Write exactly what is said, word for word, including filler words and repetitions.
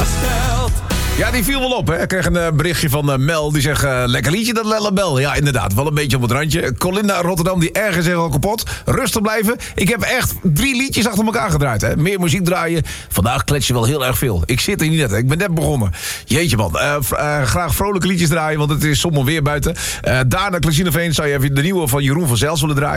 samengesteld. Ja, die viel wel op, hè. Ik kreeg een uh, berichtje van uh, Mel. Die zegt, uh, lekker liedje dat Lellebel. Ja, inderdaad, wel een beetje op het randje. Colinda Rotterdam, die ergens zich al kapot. Rustig blijven. Ik heb echt drie liedjes achter elkaar gedraaid, hè. Meer muziek draaien. Vandaag klets je wel heel erg veel. Ik zit hier niet net, hè. Ik ben net begonnen. Jeetje, man. Uh, v- uh, graag vrolijke liedjes draaien, want het is zomer weer buiten. Uh, daarna, Klazine Veen, zou je even de nieuwe van Jeroen van Zels willen draaien.